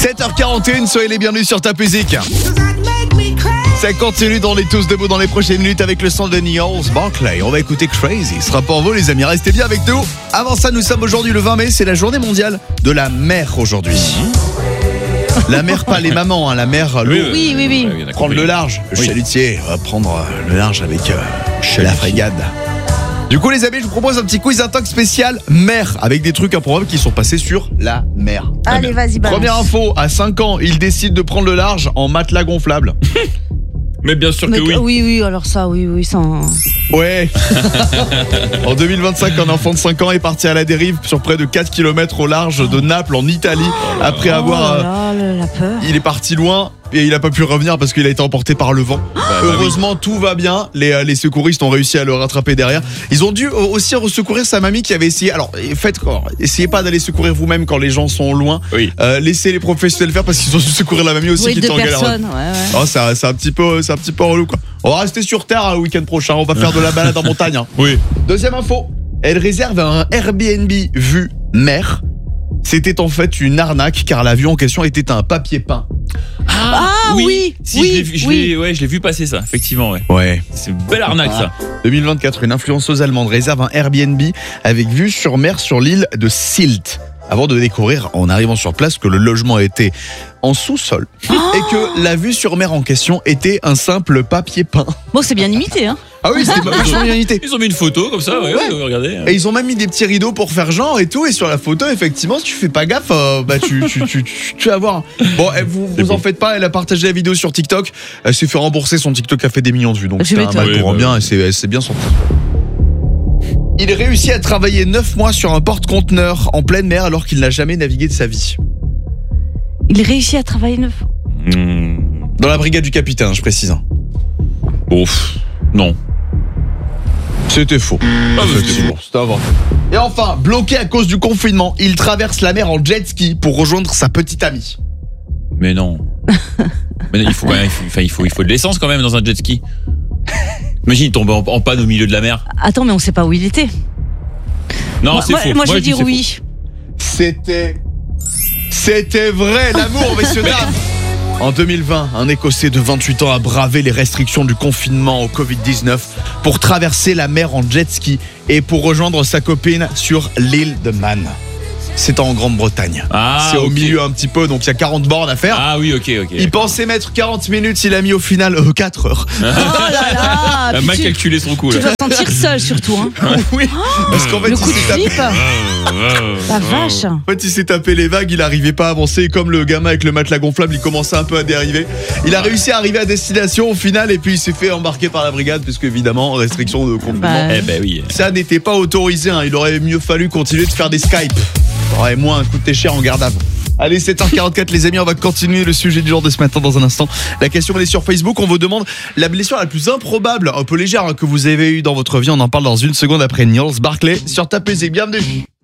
7h41, soyez les bienvenus sur Top Music. Ça continue dans les tous debout dans les prochaines minutes avec le son de Niels Barclay. On va écouter Crazy. Ce sera pour vous les amis, restez bien avec nous. Avant ça, nous sommes aujourd'hui le 20 mai, c'est la journée mondiale de la mer aujourd'hui. La mer, pas les mamans, hein, la mer, l'eau. Oui. Prendre le large, le chalutier, on va prendre le large avec la frégade. Du coup les amis, je vous propose un petit quiz intox spécial mer avec des trucs improbables qui sont passés sur la mer. Allez, vas-y, balance. Première info, à 5 ans, il décide de prendre le large en matelas gonflable. Mais bien sûr que oui. Oui, alors ça, oui, sans... Ouais. En 2025, un enfant de 5 ans est parti à la dérive sur près de 4 km au large de Naples en Italie après avoir... la peur. Il est parti loin et il a pas pu revenir parce qu'il a été emporté par le vent. Heureusement, tout va bien. Les secouristes ont réussi à le rattraper derrière. Ils ont dû aussi secourir sa mamie qui avait essayé. Alors, essayez pas d'aller secourir vous-même quand les gens sont loin. Oui. Laissez les professionnels faire parce qu'ils ont dû secourir la mamie aussi qui était en galère. Ouais. Oh, c'est un petit peu relou quoi. On va rester sur terre le week-end prochain. On va faire de la balade en montagne. Hein. Oui. Deuxième info. Elle réserve un Airbnb vue mer. C'était en fait une arnaque car l'avion en question était un papier peint. Oui. Je l'ai vu passer ça, effectivement. Ouais. C'est une belle arnaque ça. 2024, une influenceuse allemande réserve un Airbnb avec vue sur mer sur l'île de Sylt. Avant de découvrir, en arrivant sur place, que le logement était en sous-sol et que la vue sur mer en question était un simple papier peint. Bon, c'est bien imité, hein. Ah oui, c'était vachement bien imité. Ils ont mis une photo comme ça, regardez. Et ils ont même mis des petits rideaux pour faire genre et tout. Et sur la photo, effectivement, si tu fais pas gaffe, tu vas voir. Bon, vous en faites pas. Elle a partagé la vidéo sur TikTok. Elle s'est fait rembourser. Son TikTok a fait des millions de vues. Donc c'est un mal pour un bien. Et c'est bien sorti. Il réussit à travailler 9 mois sur un porte-conteneur en pleine mer alors qu'il n'a jamais navigué de sa vie. Il réussit à travailler 9 ans. Dans la brigade du capitaine, je précise. Ouf, non. C'était faux. C'était inventé. Et enfin, bloqué à cause du confinement, il traverse la mer en jet ski pour rejoindre sa petite amie. Mais non. Mais il faut de l'essence quand même dans un jet ski. Imagine, il tombe en panne au milieu de la mer. Attends, mais on sait pas où il était. Non, c'est faux. Moi, je vais dire oui. C'était vrai, l'amour, messieurs dames. En 2020, un Écossais de 28 ans a bravé les restrictions du confinement au Covid-19 pour traverser la mer en jet ski et pour rejoindre sa copine sur l'île de Man. C'est en Grande-Bretagne. C'est au milieu un petit peu, donc il y a 40 bornes à faire. Ah oui, ok. Il pensait mettre 40 minutes, il a mis au final 4 heures. Oh là là. Il a mal calculé son coup là. Tu dois te sentir seul surtout, hein. Oui, parce qu'en fait, Le coup de flip. La vache. En fait, il s'est tapé les vagues, il n'arrivait pas à avancer. Et comme le gamin avec le matelas gonflable, il commençait un peu à dériver. Il a réussi à arriver à destination au final et puis il s'est fait embarquer par la brigade parce qu'évidemment, restriction de confinement. Oui. Ça n'était pas autorisé, hein. Il aurait mieux fallu continuer de faire des Skype. Ça aurait moins coûté cher en garde à vue. Allez, 7h44 les amis, on va continuer le sujet du jour de ce matin dans un instant. La question elle est sur Facebook, on vous demande la blessure la plus improbable, un peu légère, que vous avez eue dans votre vie. On en parle dans une seconde après Niels Barclay sur Top Music. Bienvenue.